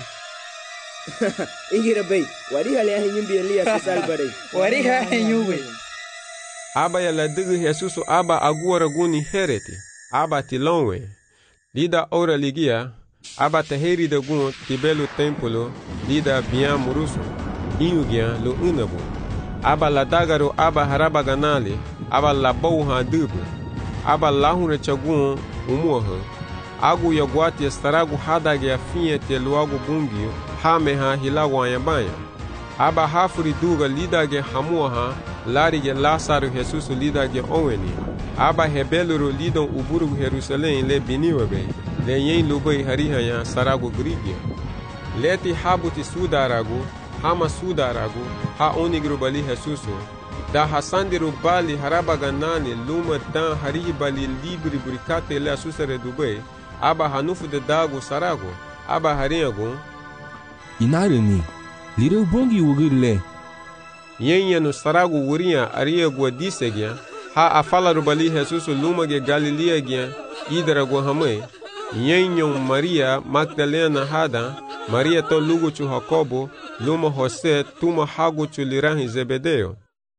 Igira bay, wari hale ahe nyumbi Elias salbare. Wari ahe nyumbi. Aba ya la digi Jesusu aba aguara guni hereti. Aba tilonwe, lida ora ligia, aba taheri da gun tibelu templo, lida bian murusu, inugian lo unabu. Aba la dagaro aba haraba ganali, aba la bouha dubu, aba lahune chagun umuha. Agu ya guati estaragu hadage a finha te luagu bungio, hameha hilagu ayabanya. Aba hafuri duga lidage hamuha, larige Lázaro Jesus lidage oweni. Aba hebeluru lidon uburugu Jerusalém le biniwabe, le yen lubai harihanya saragu grigia. Leti habuti sudaragu, hama sudaragu, ha onigru bali Jesusu. Da hasandiru bali harabaganani luma dan harihi bali libri burikate le asusare dubai, aba hanufu de dagu saragu, aba harinyagu. Inarani, lireu bongi wugirle. Yenya no saragu wurinha aria gua disegya, ha afalaru bali Jesus luma ge Galilea gya, idara gua hamai. Yenyon Maria Magdalena hada, Maria to lugu chu Jacobo, luma Jose tuma hagu chu lirahi Zebedeo.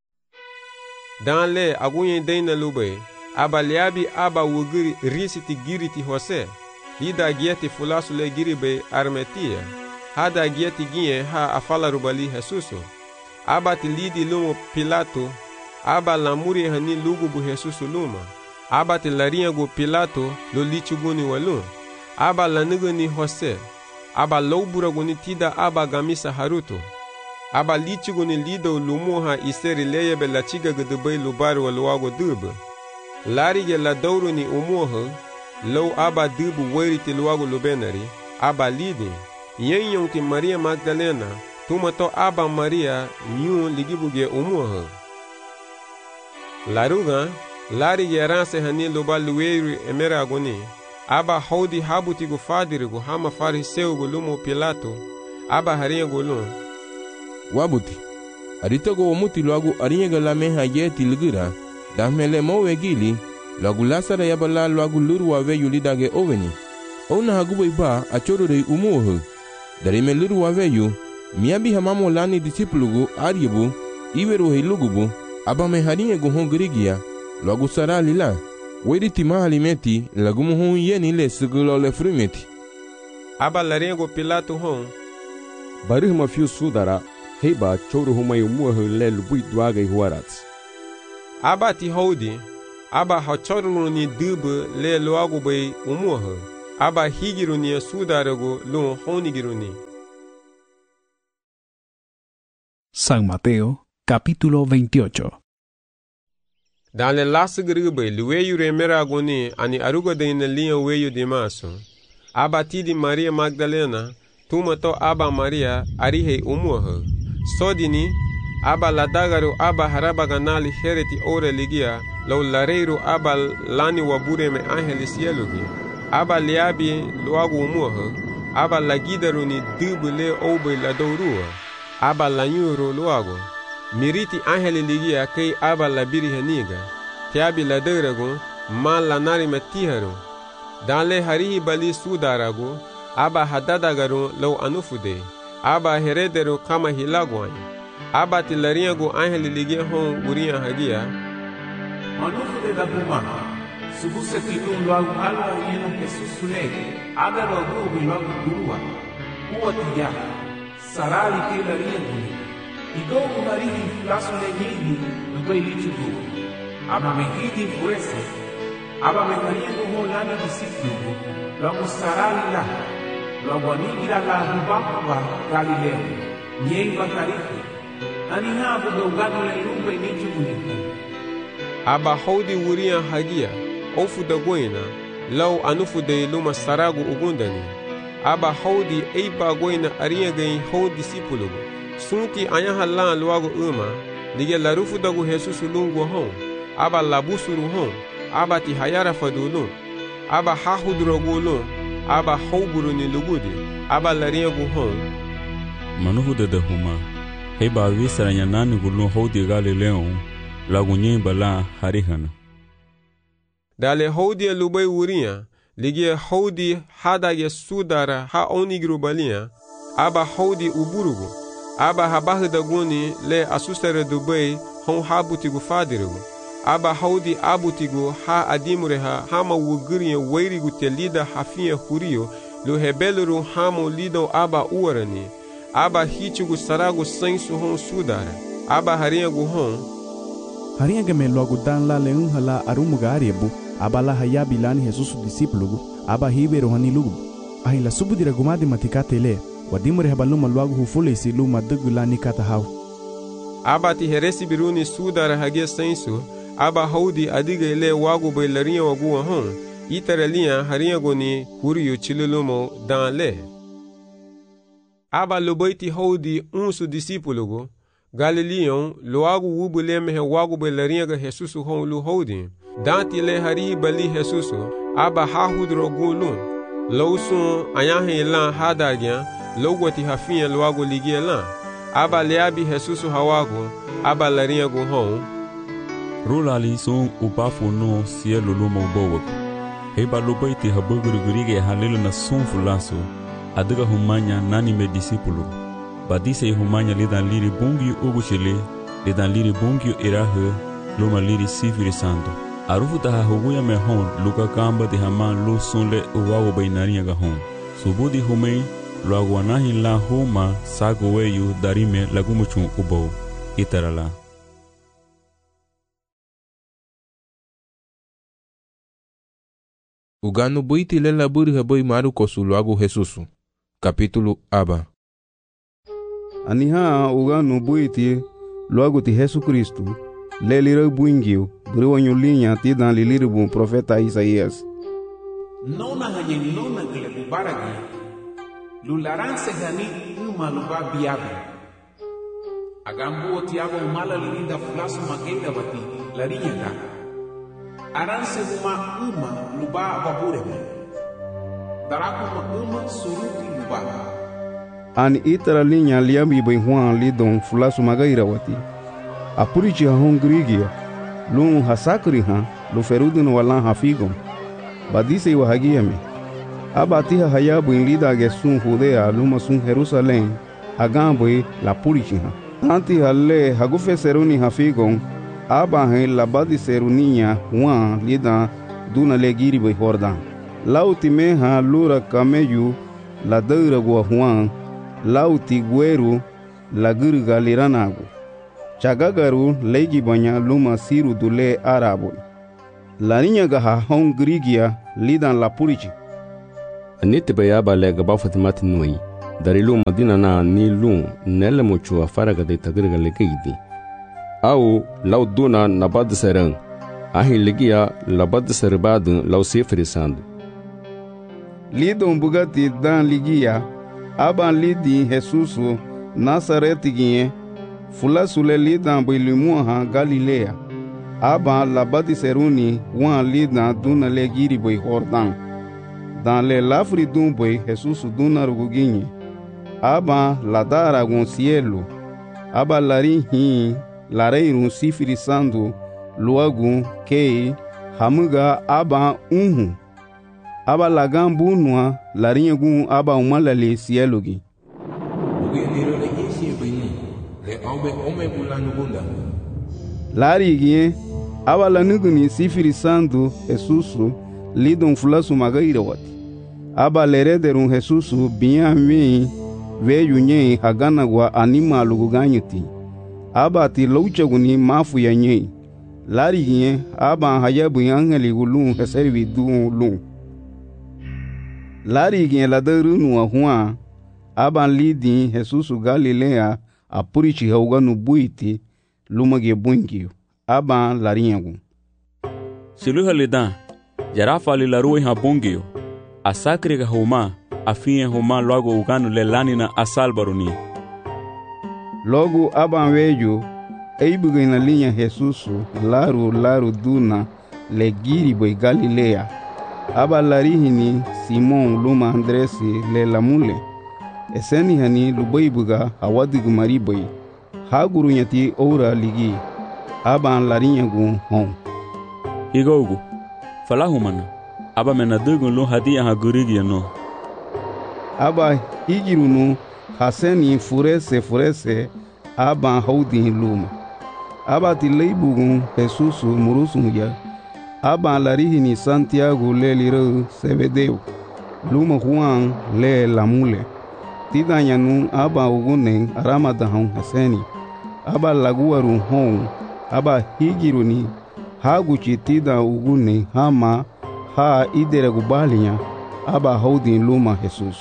Dan le agunye deina lube, aba liabi aba wugiri risiti giriti Jose, lida gieti fulasu le giribe armetia, hada gieti ginye ha afalaru bali Jesusu. Aba tilidi lumo Pilato, aba lamuri hani lugu bu Jesusu luma, aba tilarinha gu Pilato lo lichuguni walun, aba lanuguni Jose, aba loubura guni tida aba gamisa haruto, aba lichuguni lido lumuha iseri leyebe la chiga gudubai lubari waluago dubu, larige la douruni umuha, lo aba dubu weriti luago lubenari, aba lidi, yenyon ti Maria Magdalena, tumato aba Maria nyu ligibuge umuha. Laruga, lari geranse hani loba luweru emera agoni, aba haudi habuti gu fadiri gu hama fariseu gu lumo Pilato, aba harinha gu lum. Wabuti, arita go omuti luagu arinha ga lameha yeti ligira, dahmele mowe gili, lagu lasara yabala luagu luru wa veyu lidage oveni. Ona hagubo iba achoro rei umuha. Darime luru wa veyu, miabi hamamo lani disipulugu aryebu, iweru heilugubu, aba me harinha gu hongrigia, lagu sara lila, wedi tima halimeti, lagu muhun yeni le segulo le frumeti. Aba larinha gu Pilato hon. Barih mafiu sudara, heba choro humay umuha le lubui duaga i huarats. Aba ti hodi, aba ha choro ni dubu le loago bay umuha. Aba higiru ni sudarago lo honigiru ni. San Mateo, capítulo veintiocho. Dans le las gribe, le weyu remera goni ani aruga de in lian weyu de maso. Aba ti di Maria Magdalena, tumato aba Maria arihe umuha. Sodini, aba ladagaru aba haraba ganali hereti ore ligia, lau lareiru aba lani wabure me angelis yelugi. Aba liabi luagu umuha, aba lagidaru ni dubule obe ladorua. Aba lanyuro luago. Miriti angeli ligia kei aba labiri heniga. Tiabi laderago, ma lanari metiharu. Dans le harihi bali sudarago, aba hadadagaru lau anufude. Aba herederu kama hilagwany. Aba tilariago angeli ligia hon uria hagia. Anufude da buma. Subuse kilu luagu alwa yeno Jesus sulege. Aga luagu luagu gurua. Uwa tiya. Sarali ke lariaguni. Idogo marihi fulaso legini lubai lichudu. Aba mehidi fuese. Aba mehariago ho lana disiplugu. Lagu sarali la. Lagu anigira la hubakuwa Galileo. Nyei bakarifi. Anihabu dogano le lubai lichudu. Aba hodi uria hagia. Ofu da goina. Lau anufu de luma saragu ugundani. Aba hodi eiba goina ariagai ho disipulugu. Sunti anyaha lan luago uma, lige larufu dagu Jesus lungu hon, aba labusuru hon, aba ti hayara fadulun, aba hahudrogulun, aba hauburu ni lugudi, aba lariagu hon. Manuhu de de huma, heba wisara nyanani gulun hodi Galileo, lagu nyemba la harihana. Dale hodi lubai uria, lige hodi hadage sudara ha onigru balia, aba hodi uburugu. Aba habahu da guni le asusere dubai hon habutigu fadirugu. Aba haudi abutigu ha adimureha hama wuguriye weirigu te lida hafiye hurio lu hebeluru hamo lido aba uarani. Aba hichigu saragu sensu hon sudara. Aba hariagu hon. Hariaga me logo dan la leun hala arumuga ariebu. Aba la hayabi lani Jesus disiplugu. Aba hiberu hanilugu. Ahila subudira gumadi matikate le. Wadimure habaluma luagu hufulesi luma dugulani katahau. Aba ti heresi biruni sudara hagia sensu, aba haudi adiga ile wagu bay laria wagu hon, itaralia haria goni huriyo chilulumo dan le. Aba lubaiti haudi unsu disipulugu, Galileon luagu wubule mehe wagu bay laria ga Jesusu hon lu haudi, danti le harihi bali Jesusu, aba hahudro gulun, lausun anyahe ilan hadagyan, logwati hafiya luago ligia lan. Aba leabi Jesusu hawago, aba lariago hon. Rulali son ubafu no sielo luma ubawak. Heba lubaiti habugurugurige halilu na son fulaso, adiga humanya nani me disipulu. Badise humanya lidan liri bungi ugushile, lidan liri bungi irahe, luma liri sifiri sando. Arufu taha huguya me hon, luka kamba di haman lu sonle uwawo bainariaga hon. Subudi humei, luagu anahin la huma sago weyu darime lagumuchun ubo itarala. Ugano buiti le laburi haboi maru kosu luagu Jesusu. Capítulo aba. Aniha ugano buiti luagu ti Jesus Cristo. Le lira buingio, briwanyo linha ti dan liliru profeta Isaías. Nona hanyen nona gele bubaragi. Lularanse gani uma luba biago. Agambu otiago umala lirinda fulaso magenda bati larinya ka. Aranse uma uma luba babureme. Daraku ma uma suruti luba. An itara linha liambi bem Juan lidon fulaso magaira wati. Apurichi ha hongrigia. Lun hasakri ha lu ferudun walan hafigom. Badise wa hagiame. Abatiha hayabu in lida gesun Judea luma sun Jerusalem hagambo la purichiha. Tanti halle hagufe seruni hafigon aba he labadi seruninya Juan lida duna legiri be Jordan. Lauti meha lura kameyu la deura gua Juan lauti gueru lagirga liranagu. Chagagaru legi banya luma siru dule arabo. Larinya gaha hon grigia lidan la purici. Anite bayaba lega ba fatimati nui. Dari lu madina na ni lu nelle muchu afaraga de tagirga legeidi. Au lau duna nabad serang. Ahi legia labad serbad lau sefrisandu. Lidon bugati dan ligia aban lidi Jesusu Nasaretigie fula sule lidan boilimuha Galilea aban labadi seruni wan lidan duna legiri boy Jordan dan le lafri dun boy Jesusu duna ruguginye aban ladara gon cielo aba lari hi lareirun sifiri sandu luagun kei hamuga aban unhu aba lagan bunwa larinha gun aba umalale sielugi lari gie aba lanuguni sifiri sandu Jesusu lidon fulasu magaira wati aba lerederun Jesusu biya mi veyu nye hagana gwa anima luguganyuti aba ti louchaguni mafu ya nye lari gie aba hayabu angeli gulun heservi dun lun lari gien la derunu ahua aban lidi Jesusu Galilea apurichi hauganu buiti lumage buingio aban larinhagu siluha lidan jarafa li larui ha bungio asakri ga huma afia huma logo uganu le lanina asalbaruni logo aban vejo eibuga na linha Jesusu laru laru duna le giri boy Galilea aba larihini Simon luma Andresi le lamule eseni hani lubaibuga awadigu maribai haguru nyati ora ligi aban larinyagu hon higogu falahumana aba menadugu lo hadia hagurigi no aba higirunu haseni furese furese aban haudin luma aba tileibugu Jesusu murusunja aban larihini Santiago le liro Sebedeu luma Juan le lamule tidanyanu aba ugunen aramadahon haseni aba laguaru hon aba higiruni haguchi tida ugune hama ha idere gubalinya aba haudin luma Jesus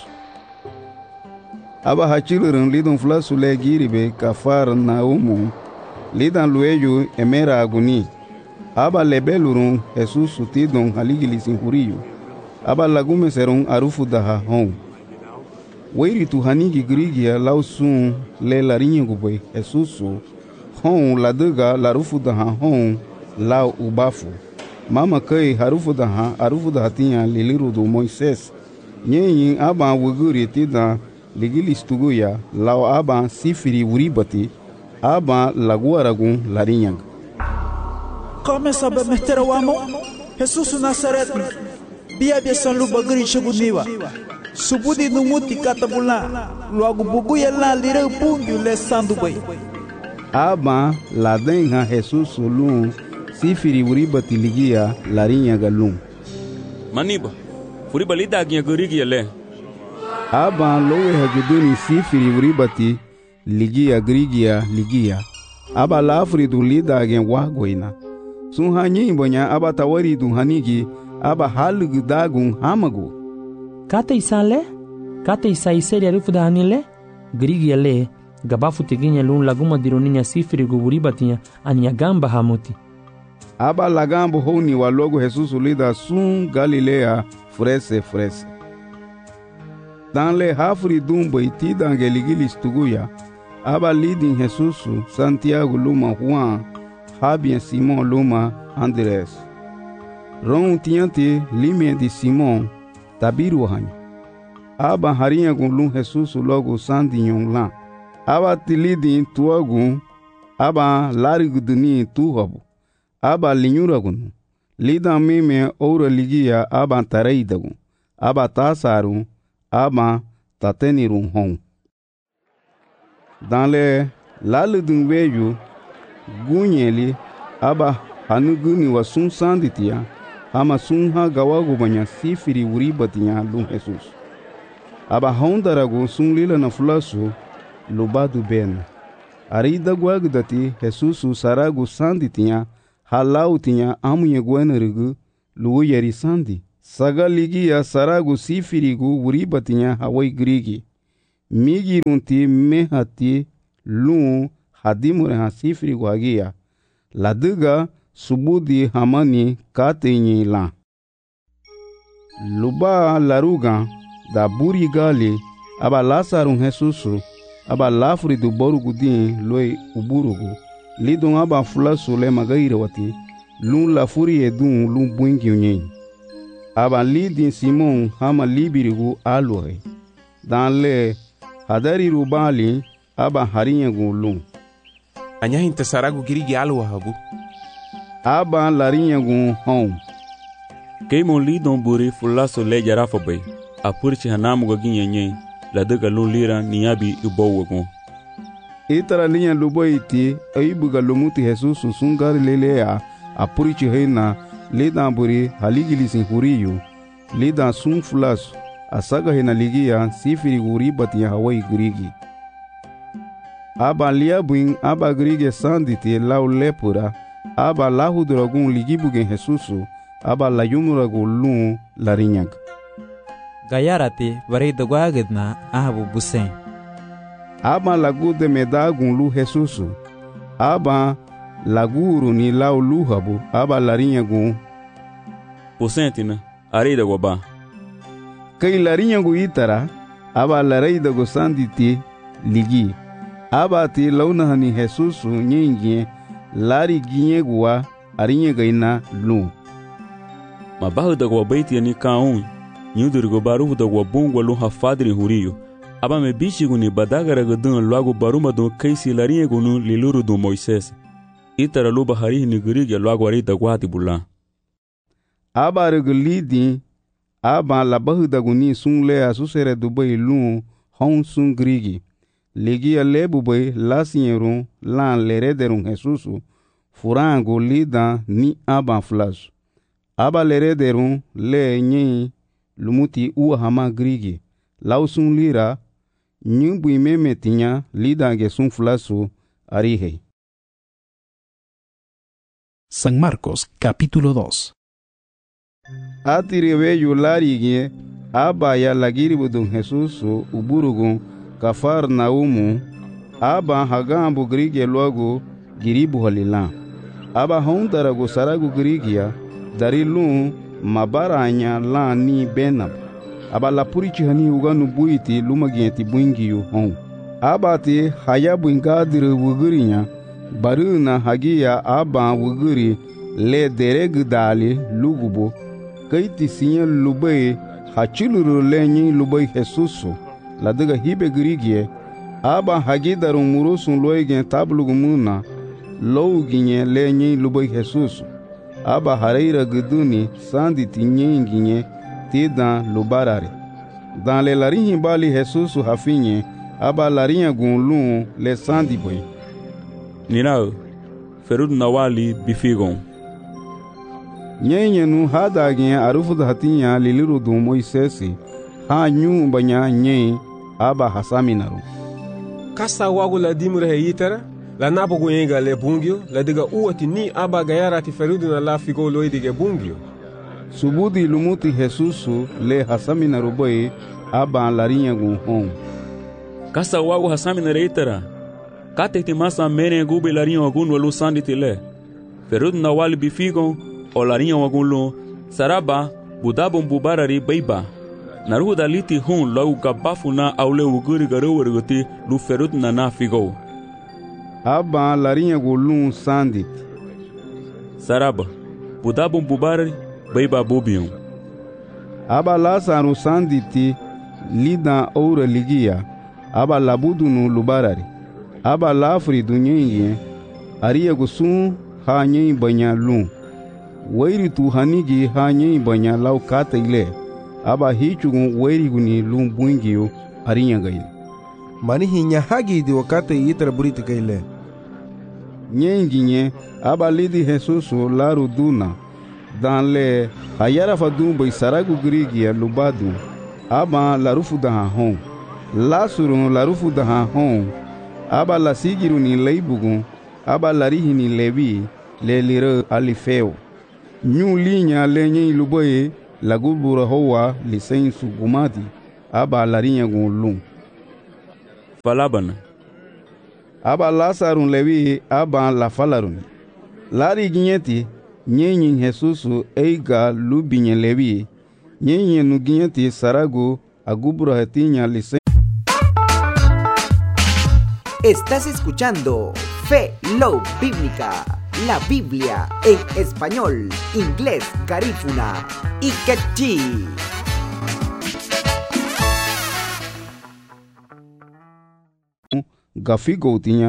aba hachilurun lidon flasu le giribe kafar na umu lidan lueyu emera aguni aba lebelurun Jesus tidon haligilisin huriyo aba lagume serun arufu daha hon weiri tu hanigi grigia lausun le larinye gubwe Jesus hon laduga larufu daha hon lau ubafu mama kai harufu daha arufu daha tinya liliru do Moises nyenyi aba wuguri tida ligilistuguya lau aba sifiri uribati aba laguaragun larinyang. Começa a meter o amo, Jesus Nazaret, bia bia san lu bagri cheguniwa. Subudi no muti katabula, logo buguya la lira pungu le sandubai. Aba la denha Jesus lum, sifiri uribati ligia larinya galum. Maniba, furiba lida aginha gurigia le. Aba lowe haguduni sifiri uribati ligia grigia ligia. Aba la afridu lida agen wagoina. Sun hanyi bonya aba tawari dun hanigi aba halugu dagun hamagu. Kata isale? Kata isai seri arufu da hanile? Grigia le, gabafu teginya lun laguma dironinya sifiri guburibatinha ania gamba hamuti. Aba lagambo honi wa logo Jesus lida sun Galilea frese frese. Dan le hafri dumbo itida angeligilis tuguya. Aba lidin Jesus Santiago luma Juan Habien Simon luma Andres. Ron tiante lime de Simon tabiru hanyi. Aba harinha gun Jesus logo sandinyon lan. Aba tilidin tuagun. Aba lariguduni tuhabu. Aba linyuragun. Lidan mime oura ligia aba tareidagun. Aba tasarun. Aba tatenirun hon. Dans le lalu d'un veju gunyeli aba hanuguni wa sun sanditia ama sun ha gawagu banya sifiri uribatinya lum Jesus aba hondaragu sun lila na fulasu lubadu bena. Ari dagwag dati Jesusu saragu sandi tinha, halau tinha amunye gwenerigu, lugu yari sandi. Saga ligia saragu sifirigu uriba tinha hawai grigi. Migirunti mehati lu hadimure ha sifirigu hagia. Laduga subudi hamani katenye la. Luba laruga da buri gali aba lasarun Jesusu aba lafri du borugu din loi uburugu lidon aba fulasu le magaire wati lun lafuri edun lun buingi unyen aba lidin Simon hama libirigu alore dan le hadari rubali aba harinyagu lun anyahin tasaragu girigi alwa habu aba larinyagu hom Keimon lidon buri fulasu le jarafa bay apurchi hanamu gagin yenye la daga lun lira niyabi ibowagon itara linya lubo iti aibuga lumuti Jesusu sungari lelea apurchi heina lidan buri haligilisin huriyu lidan sun fulasu asaga hena ligia sifiri guri bati hawai grigi aba liabuin aba grigi sanditi lau lepura aba lahuduragun ligibugen Jesusu aba la yumuragu lun larinyag Gayarati varida guagidna ahabu busen aba lagu de medagun lu Jesusu aba laguru ni lau luhabu aba larinyagu busentina arida goba kai larinyagu itara aba lareida go sanditi ligi aba ti launahani Jesusu nyingie lari ginyegua arinyegaina lu mabahu da go baiti ni kaun nyudur go baru da go bongo lu hafadri huriyo aba me bichigu ni badagara godun lago baruma do kaisi larinye gunu liluru do Moises itara lu bahari ni gurige lago ari da gwati bulan aba regulidi aba labahu da guni sunle asusere dubai lu hon sun grigi legi alebu bay lasieru lan lerederun Jesusu furango lida ni aba flash aba lerederun le nyi lumuti uwa hama grigi lausun lira nyumbu imeme tinya lida ge sun flasu arihe. San Marcos capítulo dos. Atiriwe yularige aba ya lagiribudun Jesusu uburugun Kafarnaumu aba hagambu grige luagu giribu halila aba hondaragu saragu grigia darilun mabaranya la ni benab aba lapurichi hani uganu buiti lumagienti buingiyu hon abati hayabu ingadire wugurinya baruna hagia aba wuguri le dereg dali lugubo kaiti sinya lubai hachiluru lenyi lubai Jesusu la daga hibe grigie aba hagidarun murusun loigen tablugumuna louginye lenyi lubai Jesusu aba hareira guduni sandi tinyenginye tidan lubarare dan le larinhi bali Jesusu hafinye aba larinha gunlun le sandi boy Nirao ferud nawali bifigon nyenyenu hadagin arufu hatinya liliru du Moisesi ha nyu banya nye aba hasaminaru kasa wagu la dimure heyitara la nabogu yenga le bungio la diga uati ni aba gayara ti ferudu na la figo loi dige bungio subudi lumuti Jesusu le hasaminaru boy aba larinha gun hon kasa wagu hasaminaru itara kate ti masa mene gube larinha wagun walu sandi tile ferudu na wali bifigon o larinha wagun lu saraba budabon bubarari beiba naruhu daliti hun lau gabafu na aule uguri garowergoti lu ferut na na figo aba larinha gulun sandit saraba budabon bubarari beiba bobion aba lasaru sanditi lida oura ligia aba labudunu lubarari aba lafri dunyenye ariya gusun ha nyen banya lu wairi tu hanigi ha nyen banya lau kata ile aba hichugun wairi guni lu bungiyo arinya gaile mani hinya hagi di wakate yitra buriti gaile nyenginye aba lidi Jesusu laru duna dan le hayara fadun bai saragu grigia lubadu aba larufu da hon Lázaro la rufu daha hon aba la sigiru ni leibugun aba la rihi ni levi le lire alifeo nyu linya lenye iluboye la gubura hoa lisen su gumati aba la rinya gun Falabana aba Lázaro levi aba la falarun lari ginyeti nyenyin Jesusu eiga lubinye levi nyenyin nu ginyeti sarago agubura hetinya lisen. Estás escuchando Fe Love Bíblica, la Biblia en español, inglés, garífuna y quechí. Gafigo tinya